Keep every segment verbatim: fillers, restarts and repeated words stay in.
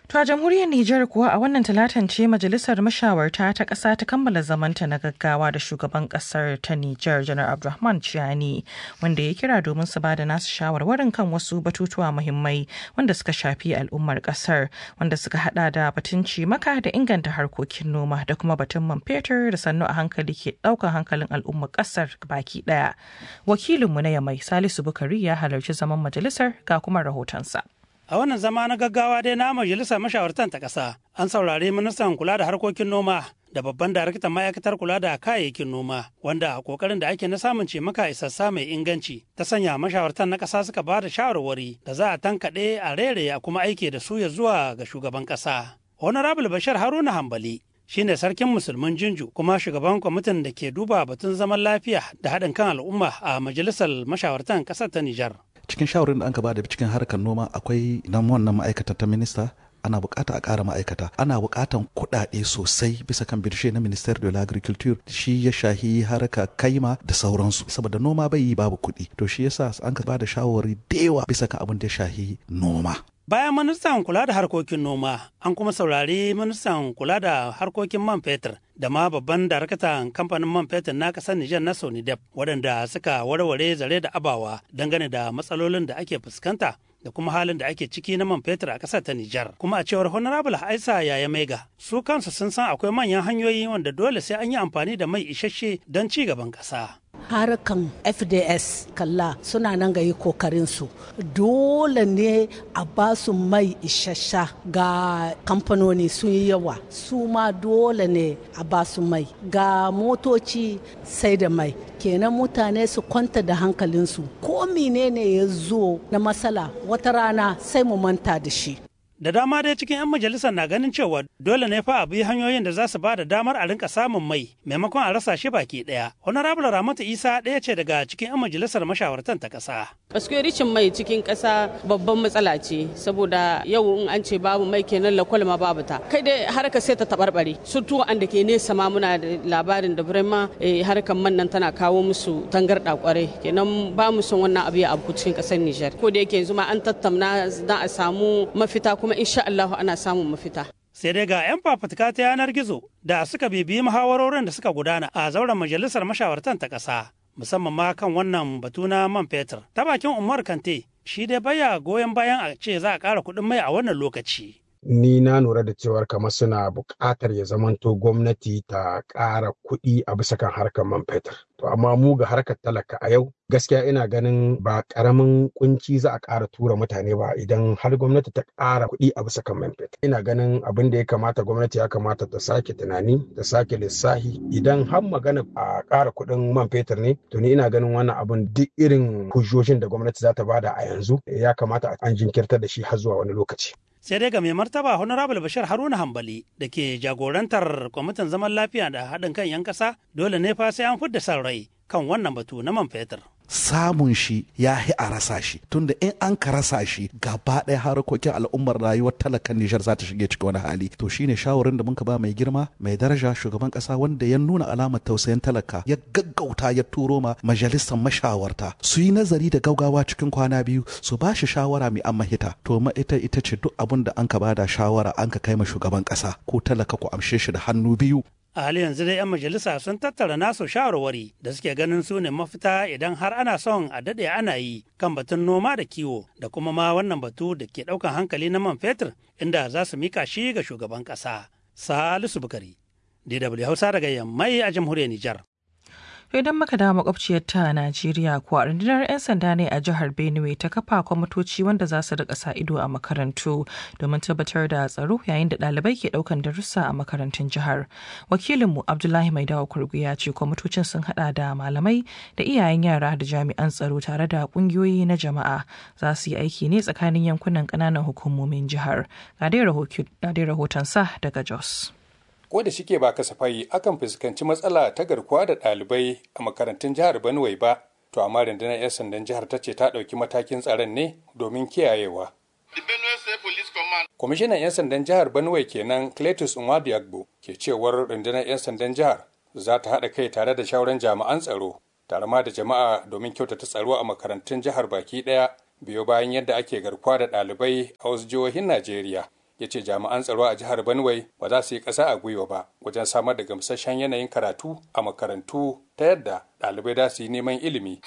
To a jamhuriyar Nijar kuwa a wannan talatan ce majalisar mashawarta ta ƙasa ta kammala zamanta na gaggawa da shugaban ƙasar ta Nijar Janar Abdurrahman Chiani wanda ya kira domin su bada nasu shawarwarin kan wasu batutuwa muhimmai wanda suka shafi al'ummar ƙasar wanda suka hada da batun cimaka da inganta harkokin noma da kuma batun man fetur da sannu a hankali ke ɗaukar hankalin al'ummar ƙasar baki ɗaya. Wakilinmu na Yamai Salisu Bukari ya halarci zaman majalisar ga kuma rahotonsa. A wannan zama na gaggawa dai na majalisar mashawartan ta ƙasa an saurari ministan kula da harkokin noma da babban daraktan ma'aikatar kula da kayayyakin noma wanda a kokarin da ake na samun cimaka isassa mai inganci ta sanya mashawartan na ƙasa suka ba da shawarwari da za a tankaɗe a rere a kuma aiki da su ya zuwa ga shugaban ƙasa. Honorable Bashir Haruna Hambali shine sarkin musulmin Jinju kuma shugaban kwamitin da ke duba batun zaman lafiya da haɗin kan al'umma a majalisar mashawartan ƙasar ta Nijar. Cikin shawarin da an ba da cikin harkar noma akwai nan wannan ma'aikata ta minista ana bukata a ƙara ma'aikata ana bukatan kuɗaɗe sosai bisa kan birshe na minister de l'agriculture shi ya shahi harka kaima da sauransu saboda noma bai yi babu kuɗi to shi yasa an ka ba da shawarwari da yawa bisa kan abin da ya shahi noma. Bayan ministan kula da harkokin noma, an kuma saurari ministan kula da harkokin man fetur da ma babban daraktan kamfanin man fetur na ƙasar Nijar na Sonidep waɗanda suka warware zare da abawa dangane da matsalolin da ake fuskanta da kuma halin da ake ciki na man fetur a ƙasar ta Nijar. Kuma a cewar Honorable Aisa Yaya Maiga, su kansu sun san akwai manyan hanyoyi wanda dole sai an yi amfani da mai isasshe don ci gaban ƙasa. Harkan F D S kalla suna nan ga yi kokarinsu dole ne a ba su mai isassha ga kamfanoni sun yi yawa su ma dole ne a ba su mai ga motoci sai da mai kenan mutane su kwanta da hankalinsu ko menene ya zo na matsala wata rana sai mu manta da shi. Da dama dai cikin 'yan majalisar na ganin cewa dole ne fa a bi hanyoyin da za su ba da damar a rinka samun mai maimakon a rasa shi baki daya. Honorable Ramatu Isa ɗaya ce daga cikin 'yan majalisar mashawartan ta ƙasa. Gaskiya rishin mai cikin ƙasa babban matsala ce saboda yau in an ce babu mai kenan lakwal ma babu ta. Kai dai harka sai ta taɓarɓare. Surtu an da ke nesa ma muna da labarin da birma harkar man nan tana kawo musu tangarɗa kwarai kenan ba mu son wannan abu ya abu cikin ƙasar Nijar. Ko da yake yanzu ma an tattauna za a samu mafita kuma insha Allah ana samun mafita. Sai dai ga 'yan fafutuka ta yanar gizo da suka bibiyi muhawarorin da suka gudana a zauren majalisar mashawartan ta ƙasa musamman ma kan wannan batu na man fetur. Ta bakin Umar Kante shi dai baya goyon bayan a ce za a ƙara kuɗin mai a wannan lokaci. Ni na lura da cewar kamar suna buƙatar ya zamanto gwamnati ta ƙara kuɗi a bisa kan harkar man fetur. To amma mu ga harkar talaka a yau gaskiya ina ganin ba ƙaramin kunci za a ƙara tura mutane ba idan har gwamnati ta ƙara kuɗi a bisa kan man fetur. Ina ganin abin da ya kamata gwamnati ya kamata ta sake tunani ta sake lissahi idan har magana a ƙara kuɗin man fetur ne to ni ina ganin wannan abin duk irin hujjojin da gwamnati za ta bada a yanzu ya kamata an jinkirtar da shi har zuwa wani lokaci. Sai dai ga mai martaba Honorable Bashir Haruna Hambali da ke jagorantar kwamitin zaman lafiya da haɗin kan 'yan ƙasa dole ne fa sai an fidda san rai kan wannan batu na man fetur. Samun shi ya hi a rasa shi tunda in an ka rasa shi gaba ɗaya harkokin al'ummar rayuwar talakan Nijar za ta shige cikin wani hali to shine shawarin da muka ba mai girma mai daraja shugaban ƙasa wanda ya nuna alamar tausayin talaka ya gaggauta ya turo ma majalisar mashawarta su yi nazari da gaugawa cikin kwana biyu su ba shi shawara mai amma hita to ma ita ita ce duk abin da an ka bada shawara an ka kai ma shugaban ƙasa ko talaka ku amshe shi da hannu biyu. A hali yanzu dai 'yan majalisa sun tattara nasu shawarwari da suke ganin su ne mafita idan har ana son a daɗe ana yi kan batun noma da kiwo da kuma ma wannan batu da ke ɗaukan hankali na man fetur inda za su mika shi ga shugaban ƙasa. Salisu Bukari, D W Hausa daga Yammai a jamhuriyar Nijar. Idan muka dawo makwabciyar ta Najeriya kuwa rundunar 'yan sanda ne a jihar Benue ta kafa kwamitoci wanda za su rika sa ido a makarantu domin tabbatar da tsaro yayin da ɗalibai ke ɗaukan darussa a makarantun jihar. Wakilinmu Abdullahi Maidawa Kurgu ya ce kwamitocin sun hada da malamai da iyayen yara da jami'an tsaro tare da ƙungiyoyi na jama'a za su yi aiki ne tsakanin yankunan ƙananan hukumomin jihar. Ga dai rahoton sa daga Jos. Ko da shike ba kasafai akan fuskanci matsala ta garkuwa da ɗalibai a makarantun jihar Benue ba, to amma rundunar 'yan sandan jihar ta ce ta ɗauki matakin tsaron ne domin kiyayewa. Kwamishinan 'yan sandan jihar Benue kenan Cletus Nwabiagbo ke cewar rundunar 'yan sandan jihar za ta haɗa kai tare da shauran jami'an tsaro, tare ma da jama'a domin kyautata tsaro a makarantun jihar baki ɗaya biyo bayan yadda ake garkuwa da ɗalibai a wasu jihohin Najeriya. ya ce jami'an tsaro a jihar Benue ba za su yi ƙasa a gwiwa ba wajen samar da gamsasshen yanayin karatu a makarantu ta yadda ɗalibai za su yi neman ilimi.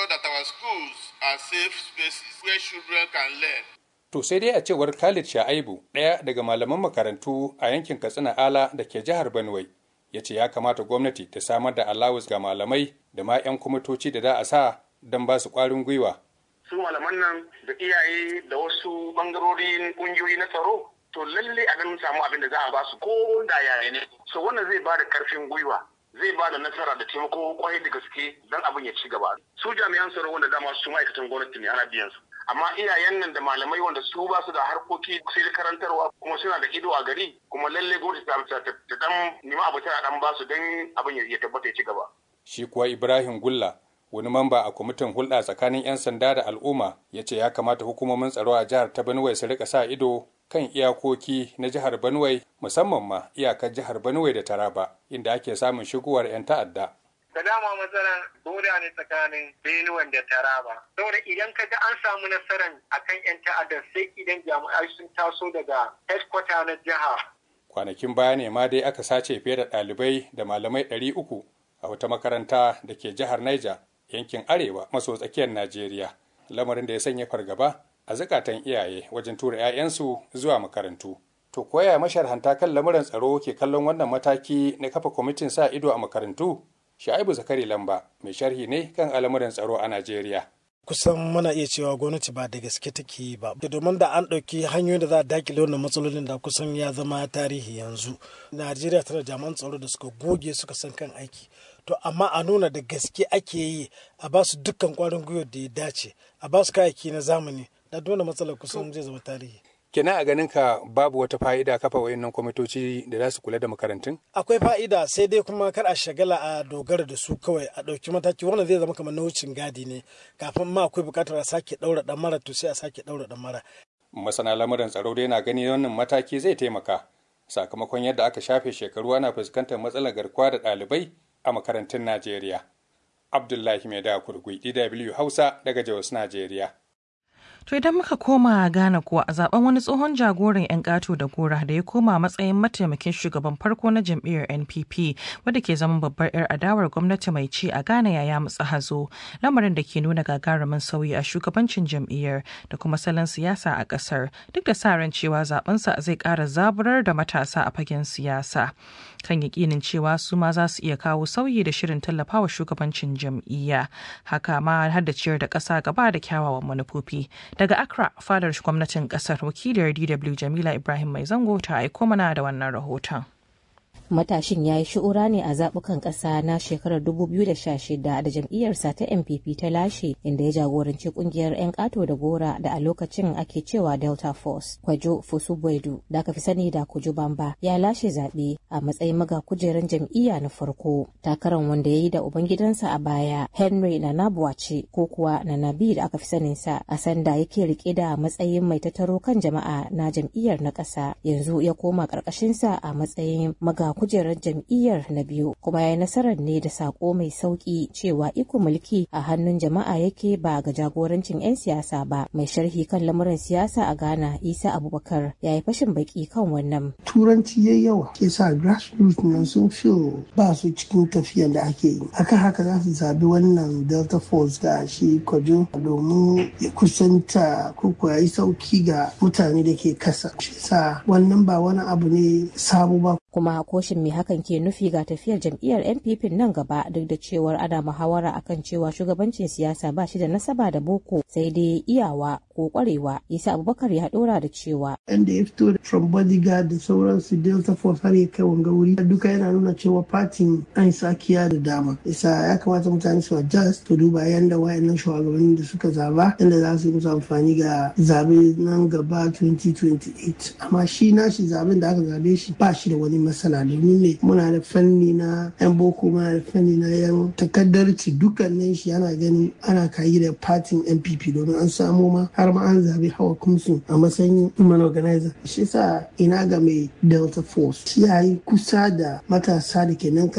To sai dai a cewar Khalid Sha'aibu, ɗaya daga malaman makarantu a yankin Katsina Ala da ke jihar Benue, ya ce ya kamata gwamnati ta samar da alawus ga malamai da ma 'yan kwamitoci da za a sa don ba su ƙwarin gwiwa. Su malaman nan da iyaye da wasu bangarorin ƙungiyoyi na tsaro to lalle a ganin samu abin da za a ba su ko da yaya ne. So wannan zai ba da karfin gwiwa, zai ba da nasara da taimako kwai da gaske don abin ya ci gaba. Su jami'an tsaro wanda dama su ma'aikatan gwamnati ne ana biyan su. Amma iyayen nan da malamai wanda su ba su da harkoki sai da karantarwa kuma suna da ido a gari kuma lalle gwamnati ta ta dan nima abu tana dan ba su don abin ya tabbata ya ci gaba. Shi kuwa Ibrahim Gulla, wani mamba a kwamitin hulɗa tsakanin 'yan sanda da al'umma, ya ce ya kamata hukumomin tsaro a jihar ta Benue su rika sa ido kan iyakoki na jihar Benue, musamman ma iyakar jihar Benue da Taraba inda ake samun shigowar 'yan ta'adda. Da dama matsalar boda ne tsakanin Benue da Taraba. Saboda idan ka ga an samu nasarar akan 'yan ta'adda sai idan jami'ai sun taso daga headquarter na jiha. Kwanakin baya ne ma dai aka sace fiye da ɗalibai da malamai ɗari uku a wata makaranta da ke jihar Niger, yankin arewa maso tsakiyar Najeriya, lamarin da ya sanya fargaba a zukatan iyaye wajen tura 'ya'yansu zuwa makarantu. To koya masharhanta kan lamuran tsaro ke kallon wannan mataki na kafa kwamitin sa ido a makarantu? Sha'ibu Zakari Lamba mai sharhi ne kan al'amuran tsaro a Najeriya. Kusan muna iya cewa gwamnati ba da gaske take ba, domin da an ɗauki hanyoyin da za a dakile wannan matsalolin da kusan ya zama tarihi yanzu. Najeriya tana jami'an tsaro da suka goge suka san kan aiki. To amma a nuna da gaske ake yi, a ba su dukkan kwarin gwiwa da ya dace, a ba su kayayyaki na zamani, da dole matsalar kusan zai zama tarihi. Kina a ganin ka babu wata fa'ida kafa wayannan kwamitoci da za su kula da makarantun? Akwai fa'ida, sai dai kuma kar a shagala a dogara da su kawai a ɗauki mataki wannan zai zama kamar na wucin gadi ne, kafin ma akwai buƙatar a sake ɗaura ɗan mara to sai a sake ɗaura ɗan mara. Masana lamuran tsaro dai na gani wannan mataki zai taimaka sakamakon yadda aka shafe shekaru ana fuskantar matsalar garkuwa da ɗalibai a makarantun Najeriya. Abdullahi Maida Kurgui, D W Hausa daga Jos, Najeriya. To idan muka koma Ghana kuwa a zaben wani tsohon jagoran 'yan ƙato da gora da ya koma matsayin mataimakin shugaban farko na jam'iyyar N P P wadda ke zaman babbar 'yar adawar gwamnati mai ci a Ghana ya yamutsa hazo, lamarin da ke nuna gagarumin sauyi a shugabancin jam'iyyar da kuma salon siyasa a ƙasar, duk da sa ran cewa zabensa zai ƙara zaburar da matasa a fagen siyasa. Kan yakinin cewa su ma za su iya kawo sauyi da shirin tallafawa shugabancin jam'iyya, haka ma har da ciyar da ƙasa gaba da kyawawan manufofi. Daga Accra, fadar gwamnatin kasar, wakiliyar D W Jamila Ibrahim Mai Zango ta aiko mana da wannan rahoton. Matashin ya yi shi'ura ne a zaɓukan ƙasa na shekarar dubu biyu da sha shida da jam'iyyarsa ta N P P ta lashe, inda ya jagoranci ƙungiyar 'yan ƙato da gora da a lokacin ake cewa Delta Force. Kwajo Fusubwedu da aka fi sani da Kuju Bamba ya lashe zaɓe a matsayin maga kujeran jam'iyya na farko. Takarar wanda ya yi da ubangidansa a baya, Henry Nanabuwace ko kuwa Nanabi da aka fi saninsa, a sanda yake rike da matsayin mai tattaro kan jama'a na jam'iyyar na ƙasa, yanzu ya koma ƙarƙashinsa a matsayin maga kujerar jam'iyyar na biyu, kuma ya yi nasarar ne da sako mai sauki cewa iko mulki a hannun jama'a yake ba ga jagorancin 'yan siyasa ba. Mai sharhi kan lamuran siyasa a Ghana, Isa Abubakar, ya yi fashin baki kan wannan. Turanci yayi yawa ke sa grassroots nan sun feel ba su cikin tafiyan da ake yi, akan haka za su zabi wannan Delta Force da shi Kwajo domin ya kusanta ko kuwa yi sauki ga mutane da ke kasa. Shi sa wannan ba wani abu ne sabo ba. Kuma koshin me hakan ke nufi ga tafiyar jam'iyyar N P P nan gaba, duk da cewar ana muhawara akan cewa shugabancin siyasa ba shi da nasaba da boko sai dai iyawa ko kwarewa. Isa Abubakar ya dora da cewa inda ya fito from bodyguard da sauransu Delta Force har ya kai wanga wuri duka yana nuna cewa fatin an sakiya da dama. Isa ya kamata mutane su adjust to duba yanda wayannan shugabannin da suka zaba inda za su yi musu amfani ga zabe nan gaba twenty twenty-eight. Amma shi nashi zaben da aka zabe shi ba shi da wani masana, domin ne muna da fanni na yan boko, muna da fanni na yan takaddarci, dukkanin shi yana ganin ana kayi da fatin N P P domin an samo ma har ma an zabi Hawa Kumsu a matsayin human organizer. Shi sa ina ga mai Delta Force ya yi kusa da matasa da ke nan kasa.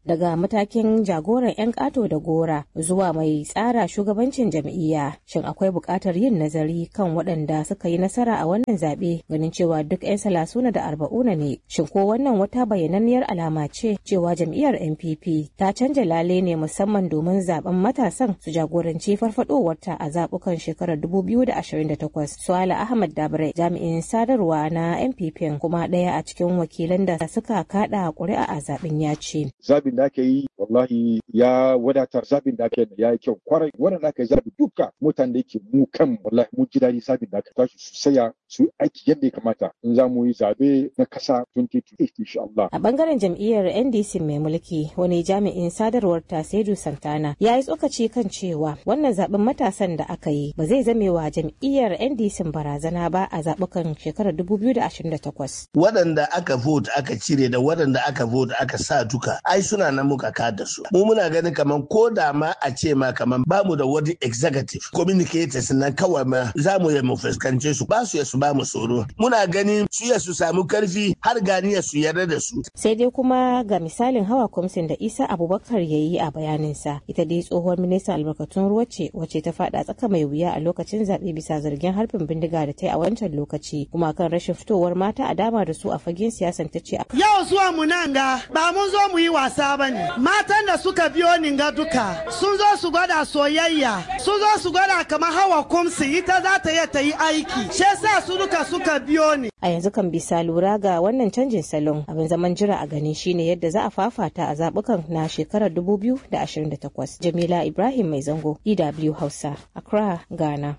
daga matakin jagoran 'yan ƙato da gora zuwa mai tsara shugabancin jam'iyya. Shin akwai buƙatar yin nazari kan waɗanda suka yi nasara a wannan zaɓe ganin cewa duk 'yan salasuna da arba'una ne? Shin ko wannan wata bayyananniyar alama ce cewa jam'iyyar N P P ta canja lale ne musamman domin zaben matasan su jagoranci farfadowarta a zaɓukan shekarar dubu biyu da ashirin da takwas? Suala Ahmad Dabre, jami'in sadarwa na N P P kuma ɗaya a cikin wakilan da suka kaɗa ƙuri'a a zaɓen ya ce. Zabin da aka yi wallahi ya wadatar, zabin da aka yi ya yi kyau kwarai. Wannan da aka yi zabi duka mutane da yake mu kan wallahi mun ji daɗi zabin da aka tashi su saya su aiki yadda ya kamata in za mu yi zabe na kasa dubu biyu da ashirin insha Allah. A bangaren jam'iyyar N D C mai mulki wani jami'in sadarwar ta Saidu Santana ya yi tsokaci kan cewa wannan zaben matasan da aka yi ba zai zame wa jam'iyyar N D C barazana ba a zabukan shekarar dubu biyu da ashirin da takwas. Waɗanda aka vote aka cire da waɗanda aka vote aka sa duka ai suna nan muka kada su. Mu muna ganin kaman ko da ma a ce ma kaman ba mu da wani executive communicators nan kawai ma za mu yi mu fuskance su ba su ya su ba mu tsoro. Muna ganin su ya su samu karfi har ganiya su yarda da su. Sai dai kuma ga misalin hawa kwamsin da Isa Abubakar ya yi a bayaninsa, ita dai tsohuwar ministan albarkatun ruwa ce wacce ta fada tsaka mai wuya a lokacin zaɓe bisa zargin harbin bindiga da ta yi a wancan lokaci, kuma kan rashin fitowar mata a dama da su a fagen siyasan ta ce. Yau zuwa mu nan ga ba mun zo mu yi wasa ba ne. Matan da suka biyo ni ga duka sun zo su gwada soyayya, sun zo su gwada kamar hawa kwamsi ita za ta yi ta yi aiki. Shi yasa su duka suka biyo ni. A yanzu kan bisa lura ga wannan canjin salon abin zaman jira a gani shine yadda za a fafata a zabukan na shekarar dubu biyu da ashirin da takwas. Jamila Ibrahim Mai Zango, D W Hausa, Accra, Ghana.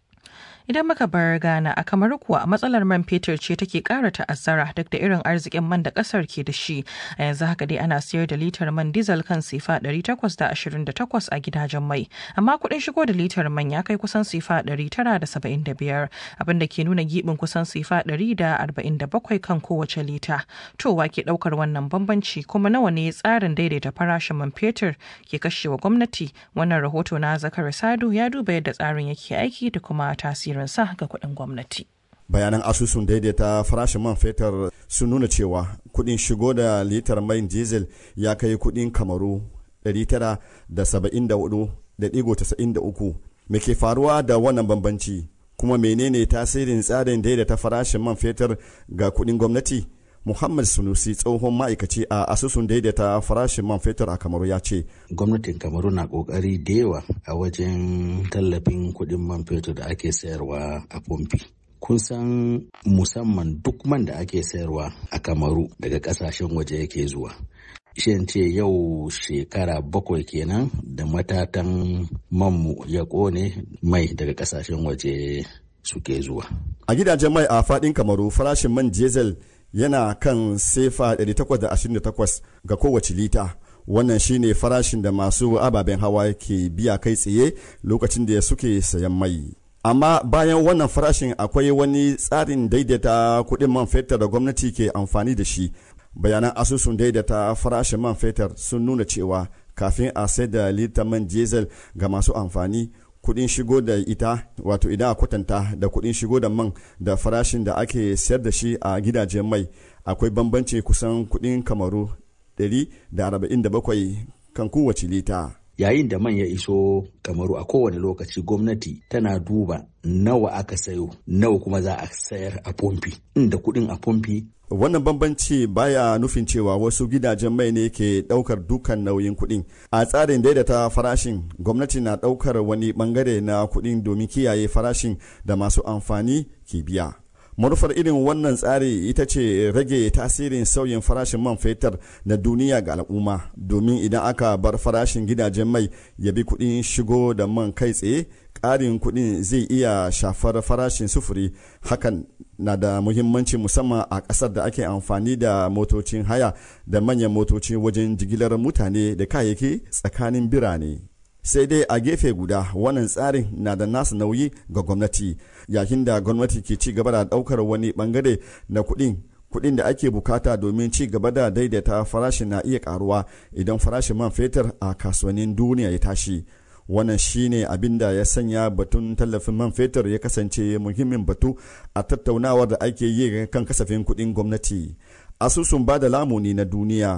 Idan muka bar Ghana, a kamar kuwa matsalar man fetur ce take ƙara ta'azzara duk da irin arzikin man da ƙasar ke da shi. A yanzu haka dai ana sayar da litar man diesel kan sifa ɗari takwas da ashirin da takwas a gidajen mai, amma kuɗin shigo da litar man ya kai kusan sifa ɗari tara da saba'in da biyar, abin da ke nuna giɓin kusan sifa ɗari da arba'in da bakwai kan kowace lita. To wa ke ɗaukar wannan bambanci, kuma nawa ne tsarin daidaita farashin man fetur ke kashewa gwamnati? Wannan rahoto na Zakar Sadu ya duba yadda tsarin yake aiki da kuma tasirin sa ga kuɗin gwamnati. Bayanan asusun daidaita farashin man fetur sun nuna cewa kuɗin shigo da litar mai diesel ya kai kuɗin Kamaru ɗari tara da saba'in da hudu da ɗigo tasa'in da uku. Me ke faruwa da wannan bambanci, kuma menene tasirin tsarin daidaita farashin man fetur ga kuɗin gwamnati? Muhammad Sunusi, tsohon ma'aikaci a asusun daidaita farashin man fetur a Kamaru, ya ce gwamnatin Kamaru na kokari da yawa a wajen tallafin kuɗin man fetur da ake sayarwa a pompi. Kun san musamman duk man da ake sayarwa a Kamaru daga ƙasashen waje yake zuwa. Shin ce yau shekara bakwai kenan da matatan manmu ya ƙone mai daga ƙasashen waje suke zuwa. A gidajen mai a faɗin Kamaru farashin man diesel yana kan sefa ɗari takwas da ashirin da takwas ga kowace lita. Wannan shine farashin da masu ababen hawa ke biya kai tsaye lokacin da suke sayan mai. Amma bayan wannan farashin akwai wani tsarin daidaita kuɗin man fetur da gwamnati ke amfani da shi. Bayanan asusun daidaita farashin man fetur sun nuna cewa kafin a sai da litar man diesel ga masu amfani, kudin shigo da ita, wato idan a kwatanta da kudin shigo da man da farashin da ake sayar da shi a gidajen mai, akwai bambanci kusan kudin Kamaru ɗari da arba'in da bakwai kan kowace lita. Yayin da man ya iso Kamaru a kowane lokaci gwamnati tana duba nawa aka sayo, nawa kuma za a sayar a pompi, inda kudin a pompi. Wannan bambanci baya nufin cewa wasu gidajen mai ne ke daukar dukan nauyin kuɗin. A tsarin daidaita farashin, gwamnati na daukar wani bangare na kuɗin domin kiyaye farashin da masu amfani ke biya. Manufar irin wannan tsari ita ce rage tasirin sauyin farashin man fetur na duniya ga al'umma, domin idan aka bar farashin gidajen mai ya bi kuɗin shigo da man kai tsaye, ƙarin kuɗin zai iya shafar farashin sufuri. Hakan na da muhimmanci musamman a ƙasar da ake amfani da motocin haya da manyan motoci wajen jigilar mutane da kayayyaki tsakanin birane. Sai dai a gefe guda wannan tsarin na da nasa nauyi ga gwamnati, yayin da gwamnati ke ci gaba da ɗaukar wani bangare na kuɗin kuɗin da ake bukata domin ci gaba da daidaita farashin na iya karuwa idan farashin man fetur a kasuwannin duniya ya tashi. Wannan shine abin da ya sanya batun tallafin man fetur ya kasance muhimmin batu a tattaunawar da ake yi kan kasafin kuɗin gwamnati. Asusun ba da lamuni na duniya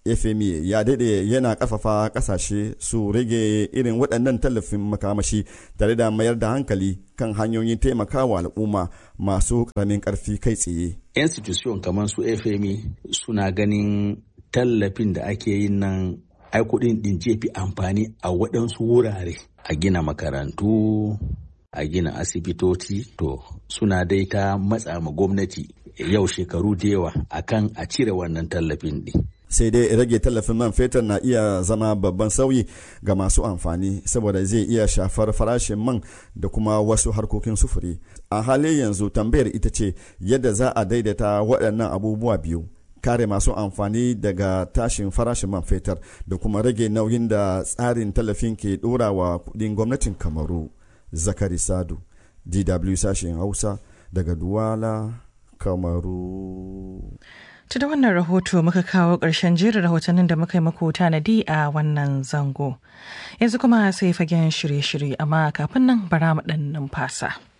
F M E ya daɗe yana ƙarfafa ƙasashe su rage irin waɗannan tallafin makamashi tare da mayar da hankali kan hanyoyin taimakawa al'umma masu ƙaramin ƙarfi kai tsaye. Institution kamar su F M E suna ganin tallafin da ake yin nan ai kuɗin ɗin jefi amfani a waɗansu wurare, a gina makarantu, a gina asibitoci, to suna dai ta matsa ma gwamnati yau shekaru da yawa akan a cire wannan tallafin ɗin. Sai dai rage tallafin man fetur na iya zama babban sauyi ga masu amfani saboda zai iya shafar farashin man da kuma wasu harkokin sufuri. A halin yanzu tambayar ita ce yadda za a daidaita waɗannan abubuwa biyu, kare masu amfani daga tashin farashin man fetur da kuma rage nauyin da tsarin tallafin ke ɗora wa kuɗin gwamnatin Kamaru. Zakari Sadu, D W sashen Hausa daga Duwala, Kamaru. Ta da wannan rahoto muka kawo ƙarshen jerin rahotannin da muka yi muku tanadi a wannan zango. Yanzu kuma sai fagen shirye-shirye, amma kafin nan bara mu ɗan numfasa.